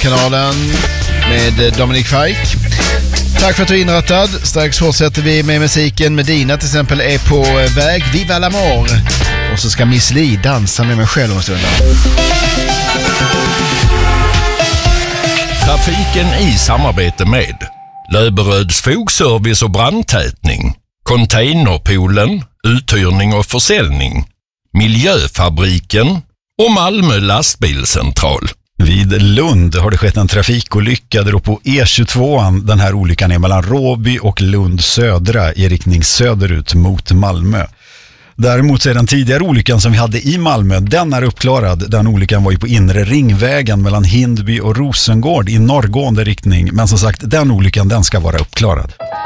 Poddkanalen med Dominic Fike. Tack för att du är inrättad. Strax fortsätter vi med musiken. Medina till exempel är på väg. Viva l'amor. Och så ska Miss Li dansa med mig själv om stunden. Trafiken i samarbete med Löberöds fogservice och brandtätning, Containerpoolen, uthyrning och försäljning, Miljöfabriken och Malmö lastbilscentral. Vid Lund har det skett en trafikolycka där på E22. Den här olyckan är mellan Råby och Lund södra i riktning söderut mot Malmö. Däremot så är den tidigare olyckan som vi hade i Malmö, den är uppklarad. Den olyckan var ju på inre ringvägen mellan Hindby och Rosengård i norrgående riktning. Men som sagt, den olyckan den ska vara uppklarad.